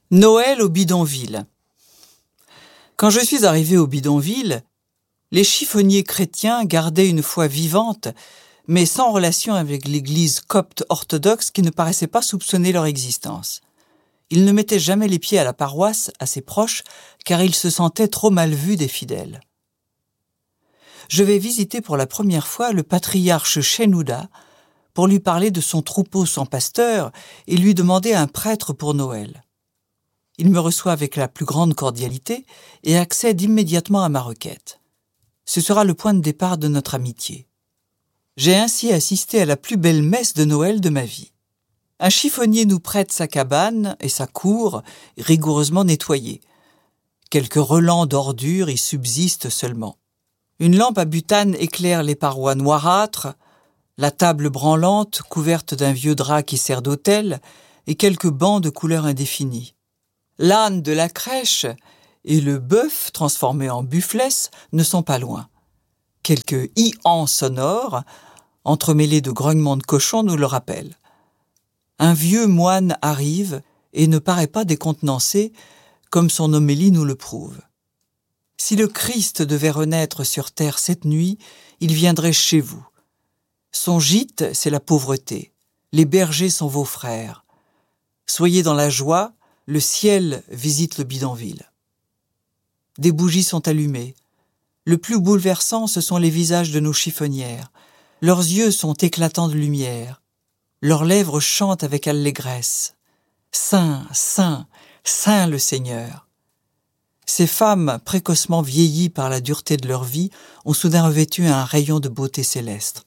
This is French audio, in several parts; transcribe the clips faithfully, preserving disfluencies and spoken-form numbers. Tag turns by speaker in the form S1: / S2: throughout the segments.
S1: Noël au bidonville. Quand je suis arrivé au bidonville, les chiffonniers chrétiens gardaient une foi vivante, mais sans relation avec l'église copte orthodoxe qui ne paraissait pas soupçonner leur existence. Ils ne mettaient jamais les pieds à la paroisse, assez proche, car ils se sentaient trop mal vus des fidèles. Je vais visiter pour la première fois le patriarche Shenouda pour lui parler de son troupeau sans pasteur et lui demander un prêtre pour Noël. Il me reçoit avec la plus grande cordialité et accède immédiatement à ma requête. Ce sera le point de départ de notre amitié. J'ai ainsi assisté à la plus belle messe de Noël de ma vie. Un chiffonnier nous prête sa cabane et sa cour rigoureusement nettoyée. Quelques relents d'ordures y subsistent seulement. Une lampe à butane éclaire les parois noirâtres, la table branlante couverte d'un vieux drap qui sert d'autel et quelques bancs de couleur indéfinie. L'âne de la crèche et le bœuf transformé en bufflesse ne sont pas loin. Quelques hi-han sonores, entremêlés de grognements de cochons, nous le rappellent. Un vieux moine arrive et ne paraît pas décontenancé, comme son homélie nous le prouve. Si le Christ devait renaître sur terre cette nuit, il viendrait chez vous. Son gîte, c'est la pauvreté. Les bergers sont vos frères. Soyez dans la joie, le ciel visite le bidonville. Des bougies sont allumées. Le plus bouleversant, ce sont les visages de nos chiffonnières. Leurs yeux sont éclatants de lumière. Leurs lèvres chantent avec allégresse. Saint, Saint, Saint le Seigneur. Ces femmes, précocement vieillies par la dureté de leur vie, ont soudain revêtu un rayon de beauté céleste.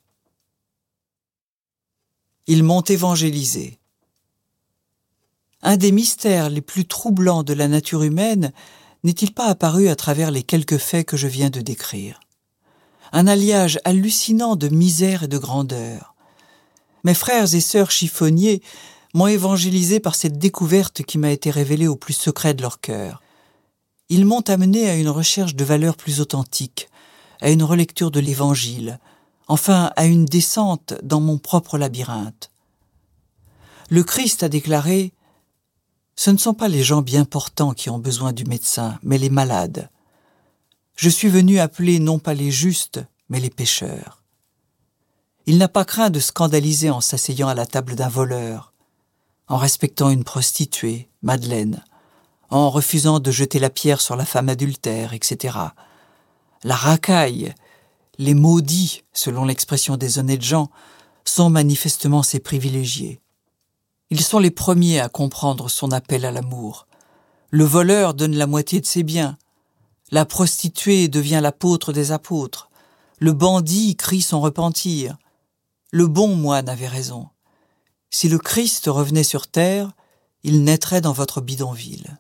S1: Ils m'ont évangélisé. Un des mystères les plus troublants de la nature humaine n'est-il pas apparu à travers les quelques faits que je viens de décrire? Un alliage hallucinant de misère et de grandeur. Mes frères et sœurs chiffonniers m'ont évangélisé par cette découverte qui m'a été révélée au plus secret de leur cœur. Ils m'ont amené à une recherche de valeurs plus authentiques, à une relecture de l'Évangile, enfin à une descente dans mon propre labyrinthe. Le Christ a déclaré « Ce ne sont pas les gens bien portants qui ont besoin du médecin, mais les malades. Je suis venu appeler non pas les justes, mais les pécheurs. » Il n'a pas craint de scandaliser en s'asseyant à la table d'un voleur, en respectant une prostituée, Madeleine, en refusant de jeter la pierre sur la femme adultère, et cetera. La racaille, les maudits, selon l'expression des honnêtes gens, sont manifestement ses privilégiés. Ils sont les premiers à comprendre son appel à l'amour. Le voleur donne la moitié de ses biens. La prostituée devient l'apôtre des apôtres. Le bandit crie son repentir. Le bon moine avait raison. Si le Christ revenait sur terre, il naîtrait dans votre bidonville.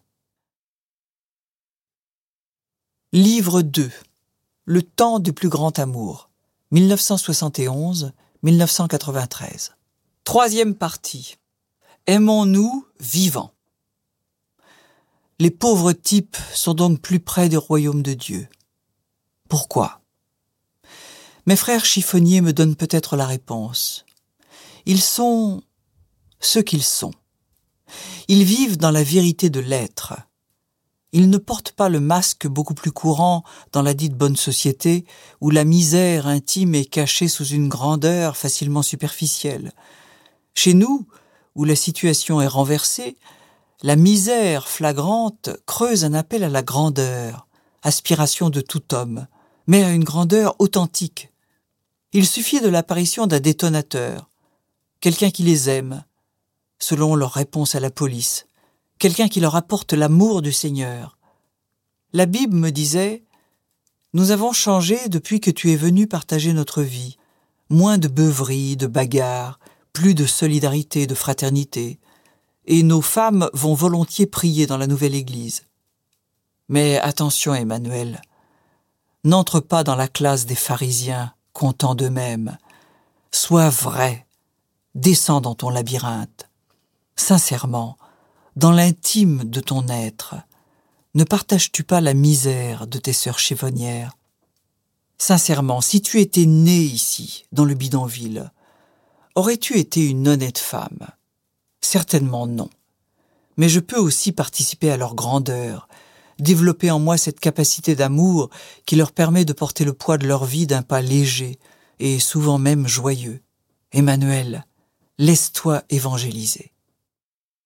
S1: Livre deux. Le temps du plus grand amour. mille neuf cent soixante et onze à mille neuf cent quatre-vingt-treize. Troisième partie. Aimons-nous vivants. Les pauvres types sont donc plus près du royaume de Dieu. Pourquoi? Mes frères chiffonniers me donnent peut-être la réponse. Ils sont ce qu'ils sont. Ils vivent dans la vérité de l'être. Ils ne portent pas le masque beaucoup plus courant dans la dite bonne société, où la misère intime est cachée sous une grandeur facilement superficielle. Chez nous, où la situation est renversée, la misère flagrante creuse un appel à la grandeur, aspiration de tout homme, mais à une grandeur authentique. Il suffit de l'apparition d'un détonateur, quelqu'un qui les aime, selon leur réponse à la police, quelqu'un qui leur apporte l'amour du Seigneur. La Bible me disait « Nous avons changé depuis que tu es venu partager notre vie. Moins de beuverie, de bagarres, plus de solidarité, de fraternité. Et nos femmes vont volontiers prier dans la nouvelle église. » Mais attention, Emmanuel, n'entre pas dans la classe des pharisiens, contents d'eux-mêmes. Sois vrai, descends dans ton labyrinthe. Sincèrement, dans l'intime de ton être, ne partages-tu pas la misère de tes sœurs chiffonnières? Sincèrement, si tu étais née ici, dans le bidonville, aurais-tu été une honnête femme? Certainement non. mais je peux aussi participer à leur grandeur, développer en moi cette capacité d'amour qui leur permet de porter le poids de leur vie d'un pas léger et souvent même joyeux. Emmanuel, laisse-toi évangéliser.